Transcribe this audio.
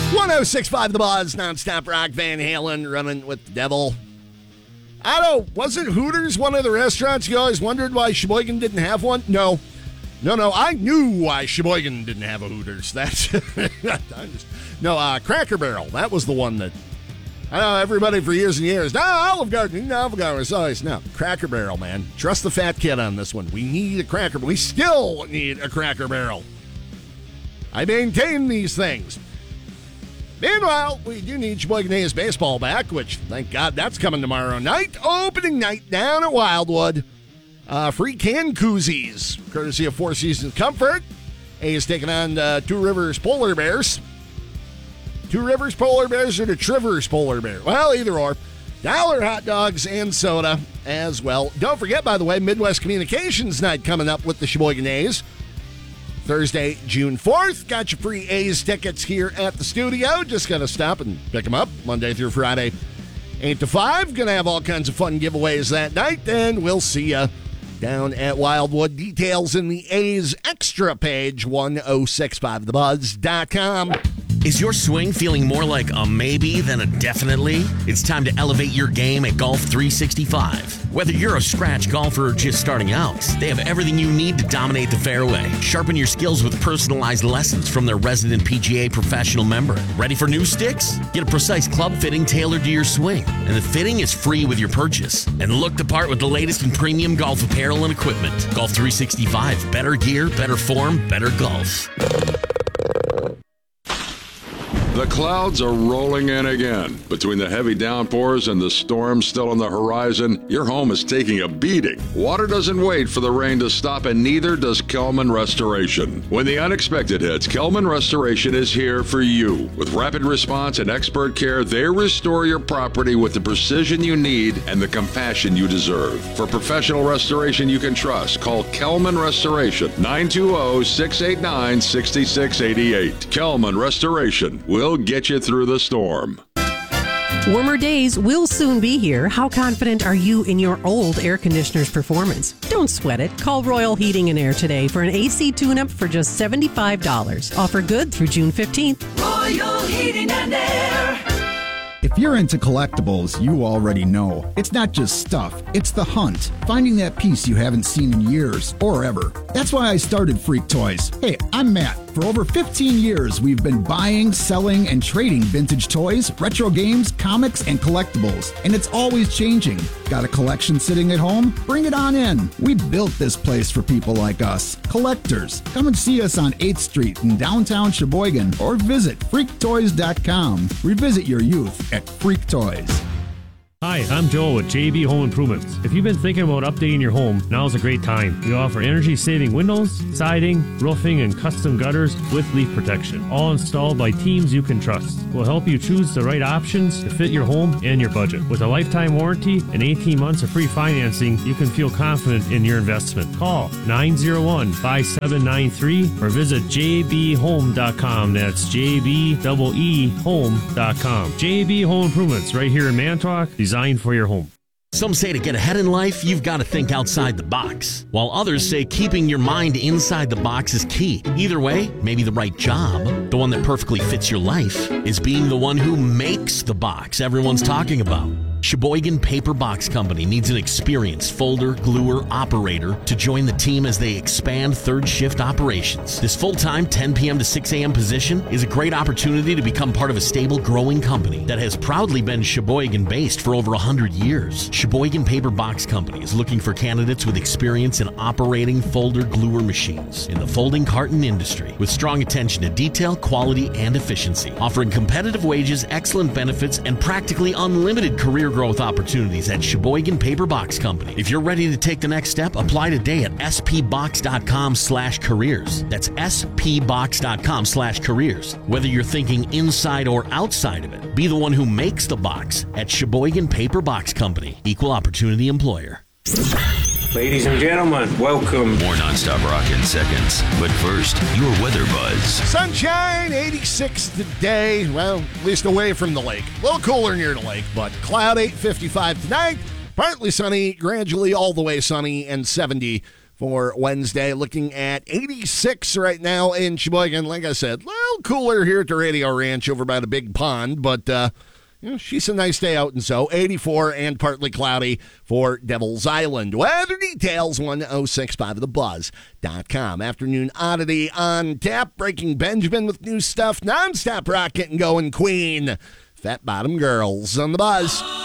106.5 The Buzz, nonstop rock. Van Halen running with the devil. I don't know, wasn't Hooters one of the restaurants you always wondered why Sheboygan didn't have one? No, I knew why Sheboygan didn't have a Hooters. That's Cracker Barrel. That was the one that I know everybody for years and years. No, Olive Garden. It's always no. Cracker Barrel, man. Trust the fat kid on this one. We need a Cracker. We still need a Cracker Barrel. I maintain these things. Meanwhile, we do need Sheboygan A's baseball back, which, thank God, that's coming tomorrow night. Opening night down at Wildwood. Free can koozies, courtesy of Four Seasons Comfort. A's taking on Two Rivers Polar Bears. Two Rivers Polar Bears or the Trivers Polar Bear? Well, either or. $1 hot dogs and soda as well. Don't forget, by the way, Midwest Communications Night coming up with the Sheboygan A's. Thursday, June 4th. Got your free A's tickets here at the studio. Just got to stop and pick them up Monday through Friday, 8 to 5. Going to have all kinds of fun giveaways that night, and we'll see you down at Wildwood. Details in the A's Extra page, 1065thebuzz.com. Is your swing feeling more like a maybe than a definitely? It's time to elevate your game at Golf 365. Whether you're a scratch golfer or just starting out, they have everything you need to dominate the fairway. Sharpen your skills with personalized lessons from their resident PGA professional member. Ready for new sticks? Get a precise club fitting tailored to your swing. And the fitting is free with your purchase. And look the part with the latest in premium golf apparel and equipment. Golf 365. Better gear, better form, better golf. The clouds are rolling in again. Between the heavy downpours and the storms still on the horizon, your home is taking a beating. Water doesn't wait for the rain to stop, and neither does Kelman Restoration. When the unexpected hits, Kelman Restoration is here for you. With rapid response and expert care, they restore your property with the precision you need and the compassion you deserve. For professional restoration you can trust, call Kelman Restoration, 920-689-6688. Kelman Restoration will get you through the storm. Warmer days will soon be here. How confident are you in your old air conditioner's performance? Don't sweat it. Call Royal Heating and Air today for an AC tune-up for just $75. Offer good through June 15th. Royal Heating and Air. If you're into collectibles, you already know. It's not just stuff, it's the hunt. Finding that piece you haven't seen in years or ever. That's why I started Freak Toys. Hey, I'm Matt. For over 15 years, we've been buying, selling, and trading vintage toys, retro games, comics, and collectibles. And it's always changing. Got a collection sitting at home? Bring it on in. We built this place for people like us, collectors. Come and see us on 8th Street in downtown Sheboygan or visit freaktoys.com. Revisit your youth at Freak Toys. Hi, I'm Joel with JB Home Improvements. If you've been thinking about updating your home, now's a great time. We offer energy-saving windows, siding, roofing, and custom gutters with leak protection, all installed by teams you can trust. We'll help you choose the right options to fit your home and your budget. With a lifetime warranty and 18 months of free financing, you can feel confident in your investment. Call 901-5793 or visit jbhome.com. That's jbhome.com. JB Home Improvements right here in Manitowoc. Designed for your home. Some say to get ahead in life, you've got to think outside the box, while others say keeping your mind inside the box is key. Either way, maybe the right job, the one that perfectly fits your life, is being the one who makes the box everyone's talking about. Sheboygan Paper Box Company needs an experienced folder gluer operator to join the team as they expand third shift operations. This full-time 10 p.m. to 6 a.m. position is a great opportunity to become part of a stable, growing company that has proudly been Sheboygan-based for over 100 years. Sheboygan Paper Box Company is looking for candidates with experience in operating folder gluer machines in the folding carton industry, with strong attention to detail, quality, and efficiency, offering competitive wages, excellent benefits, and practically unlimited career growth opportunities at Sheboygan Paper Box Company. If you're ready to take the next step, apply today at spbox.com/careers. That's spbox.com/careers. Whether you're thinking inside or outside of it, be the one who makes the box at Sheboygan Paper Box Company. Equal opportunity employer. Ladies and gentlemen, welcome. More nonstop rock in seconds. But first, your weather buzz. Sunshine, 86 today. Well, at least away from the lake. A little cooler near the lake, but cloud 8, 55 tonight. Partly sunny, gradually all the way sunny, and 70 for Wednesday. Looking at 86 right now in Sheboygan. Like I said, a little cooler here at the Radio Ranch over by the big pond, but she's a nice day out and so. 84 and partly cloudy for Devil's Island. Weather details 1065thebuzz.com. Afternoon oddity on tap. Breaking Benjamin with new stuff. Nonstop rock getting going. Queen. Fat Bottom Girls on the Buzz.